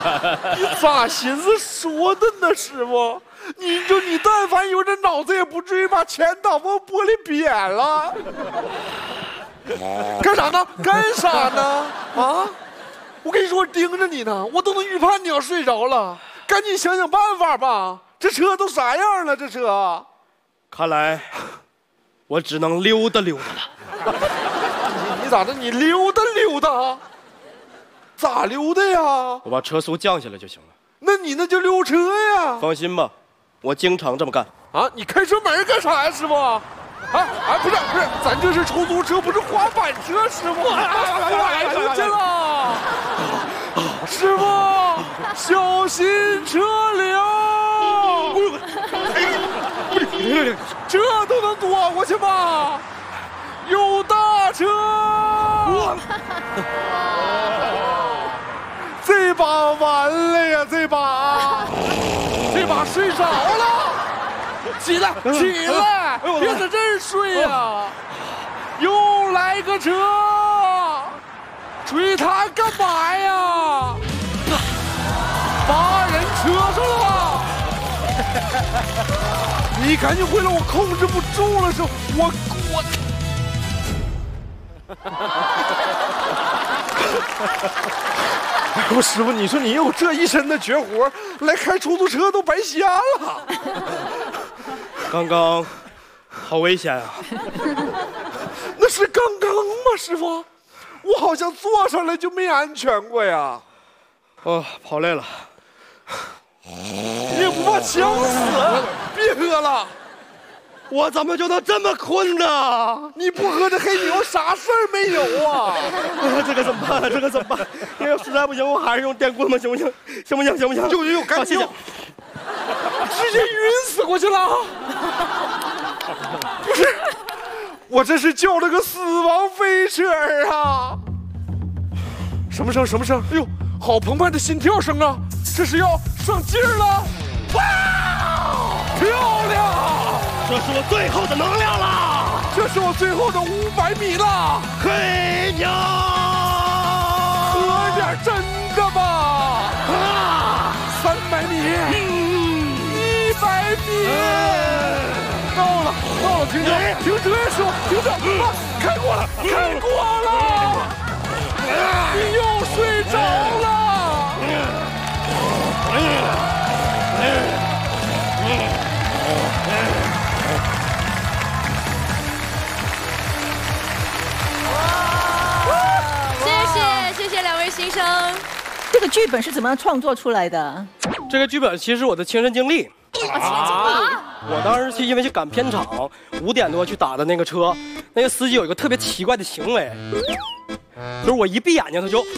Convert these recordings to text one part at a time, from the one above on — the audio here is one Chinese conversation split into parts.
你咋寻思说的呢，师傅？你但凡有这脑子，也不至于把钱挡风玻璃扁了。干啥呢？干啥呢？啊！我跟你说，我盯着你呢，我都能预判你要睡着了。赶紧想想办法吧！这车都啥样了？这车， 看来我只能溜达溜达了。 你咋的？你溜达溜达？咋溜达呀？ 我把车速降下来就行了。 那你那就溜车呀！ 放心吧，我经常这么干。 啊，你开车门干啥呀，师傅？不是，咱这是出租车，不是滑板车，师傅。崴出去了，师傅，小心车流。这都能躲过去吗？有大车。这把完了呀！这把睡着了。起来，别在这儿睡呀！又来个车，追他干嘛呀？把人车上了！你赶紧回来，我控制不住了，我。哎呦，师傅，你说你有这一身的绝活，来开出租车都白瞎了。 刚刚好危险啊！ 那是刚刚吗，师傅？我好像坐上来就没安全过呀。 哦，跑累了。 你也不怕呛死？别喝了。 我怎么就能这么困呢？ 你不喝这黑牛啥事儿没有啊？ 这个怎么办？要实在不行，我还是用电棍吧，行不行？ 就赶紧用。直接晕死过去了。不是，我这是叫了个死亡飞车啊！什么声？哎呦，好澎湃的心跳声啊！这是要上劲儿了！哇，漂亮！ 这是我最后的能量了， 这是我最后的500米了。 黑牛， 喝点真的吧！啊，300米，100米，到了，停车呀，师傅，停车！开过了！你又睡着了。 谢谢两位新生。 这个剧本是怎么样创作出来的？ 这个剧本其实是我的亲身经历。我当时因为去赶片场，5点多去打的那个车，那个司机有一个特别奇怪的行为，就是我一闭眼睛他就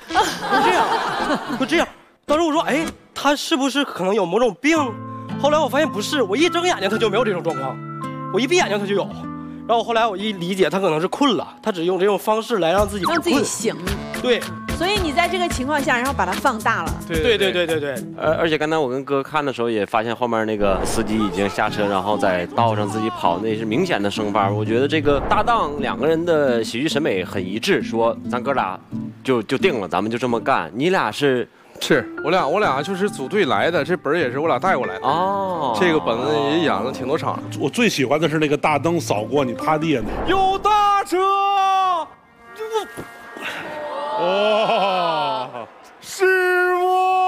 这样。当时我说，哎，他是不是可能有某种病？后来我发现不是，我一睁眼睛他就没有这种状况，我一闭眼睛他就有。然后后来我一理解，他可能是困了，他只用这种方式来让自己醒。 对。 所以你在这个情况下，然后把它放大了。 对。 而且刚才我跟哥看的时候，也发现后面那个司机已经下车，然后在道上自己跑，那是明显的升班。我觉得这个搭档2个人的喜剧审美很一致，说咱哥俩就定了，咱们就这么干。你俩是我俩就是组队来的，这本也是我俩带过来的。哦，这个本子也演了挺多场。 我最喜欢的是那个大灯扫过你趴地下那。 有大车！ 哦， 师傅，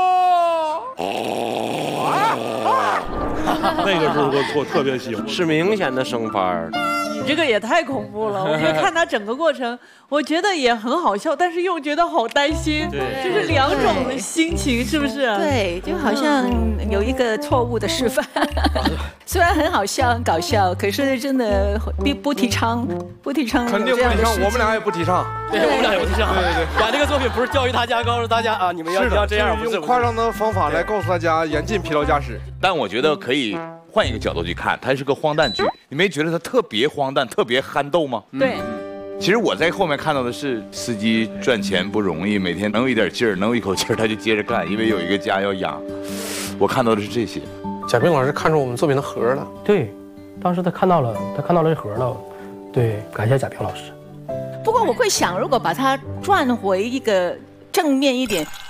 那个是我特别喜欢， 是明显的升班。 你这个也太恐怖了！我觉得看他整个过程，我觉得也很好笑，但是又觉得好担心，就是2种的心情，是不是？ 对，就好像有一个错误的示范。虽然很好笑、很搞笑，可是真的不提倡。 肯定不提倡，我们俩也不提倡。 对，我们俩也不提倡。对，演这个作品不是教育大家，告诉大家啊，你们要这样，不是用夸张的方法来告诉大家严禁疲劳驾驶。 但我觉得可以换一个角度去看，它是个荒诞剧，你没觉得它特别荒诞、特别憨豆吗？ 对。 其实我在后面看到的是，司机赚钱不容易，每天能有一点劲儿，能有一口气儿，他就接着干，因为有一个家要养。我看到的是这些。 贾冰老师看出我们作品的核了。 对，当时他看到了这核了。对，感谢贾冰老师。 不过我会想，如果把它转回一个正面一点，